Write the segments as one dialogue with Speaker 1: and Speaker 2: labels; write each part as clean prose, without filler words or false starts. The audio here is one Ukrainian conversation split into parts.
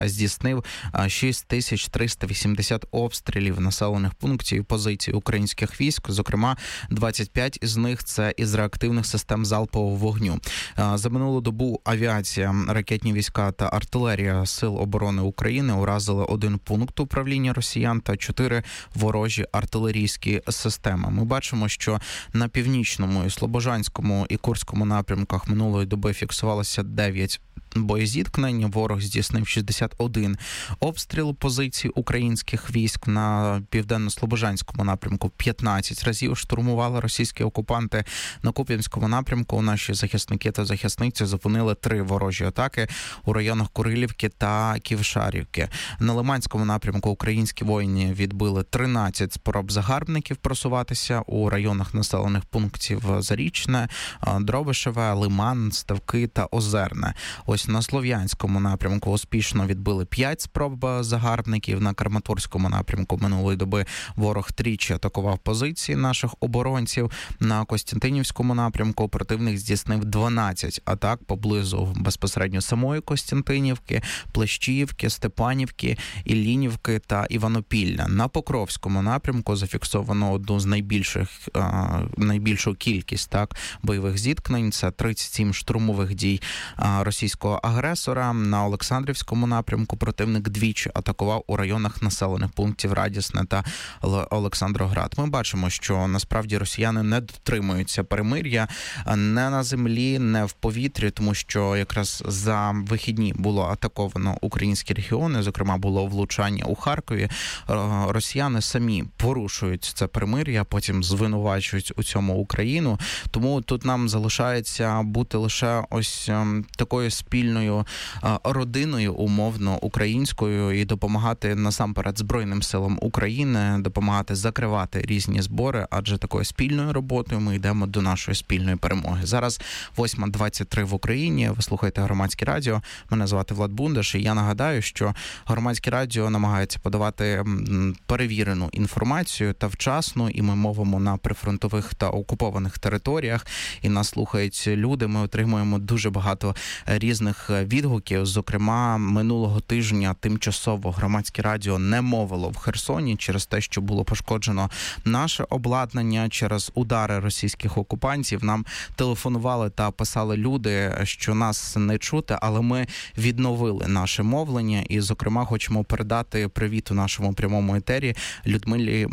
Speaker 1: здійснив 6380 обстрілів населених пунктів і позицій українських військ, зокрема 25 із них це із реактивних систем залпового вогню. За минулу добу авіація, ракетні війська та артилерія Сил оборони України уразили 1 пункт управління росіян та 4 ворожі артилерійські системи. Ми бачимо, що на північному і Слобожанському і Курському напрямках минулої доби фіксувалося 9 боєзіткнень. Ворог здійснив 61 обстріл позицій українських військ. На південно-слобожанському напрямку 15 разів штурмували російські окупанти. На Куп'янському напрямку наші захисники та захисниці зупинили 3 ворожі атаки у районах Курилівки та Ківшарівки. На Лиманському напрямку українські воїни відбили 13 спроб загарбників просуватися у районах населених пунктів Зарічне, Дробишеве, Лиман, Ставки та Озерне. Ось на Слов'янському напрямку успішно відбили 5 спроб загарбників. На Краматорському напрямку минулої доби ворог тричі атакував позиції наших оборонців. На Костянтинівському напрямку противник здійснив 12 атак поблизу безпосередньо самої Костянтинівки, Плещіївки, Степанівки, Іллінівки та Іванопілля. На Покровському напрямку зафіксовано одну з найбільшу кількість бойових зіткнень. Це 37 штурмових дій російського агресора. На Олександрівському напрямку противник двічі атакував у районах населених пунктів Радісне та Олександроград. Ми бачимо, що насправді росіяни не дотримуються перемир'я не на землі, не в повітрі, тому що якраз за вихідні було атаковано українські регіони, зокрема було влучання у Харкові. Росіяни самі порушують це перемир'я, потім звинувачують у цьому Україну. Тому тут нам залишається бути лише ось такою спільною родиною, умовно, українською, і допомагати насамперед Збройним силам України, допомагати закривати різні збори, адже такою спільною роботою ми йдемо до нашої спільної перемоги. Зараз 8:23 в Україні, ви слухаєте Громадське радіо, мене звати Влад Бундаш, і я нагадаю, що Громадське радіо намагається подавати перевірену інформацію та вчасну, і ми мовимо на прифронтових та окупованих територіях, і нас слухають люди, ми отримуємо дуже багато різних відгуків. Зокрема, минулого тижня тимчасово Громадське радіо не мовило в Херсоні через те, що було пошкоджено наше обладнання через удари російських окупантів. Нам телефонували та писали люди, що нас не чути, але ми відновили наше мовлення і, зокрема, хочемо передати привіт у нашому прямому етері Людмилі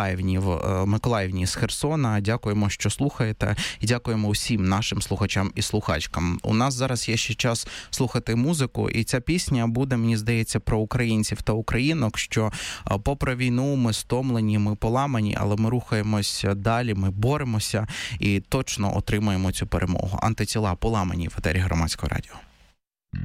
Speaker 1: Миколаївні з Херсона. Дякуємо, що слухаєте, і дякуємо усім нашим слухачам і слухачкам. У нас зараз є ще час слухати музику, і ця пісня буде, мені здається, про українців та українок, що попри війну ми стомлені, ми поламані, але ми рухаємось далі, ми боремося і точно отримаємо цю перемогу. Антитіла поламані в етері Громадського радіо.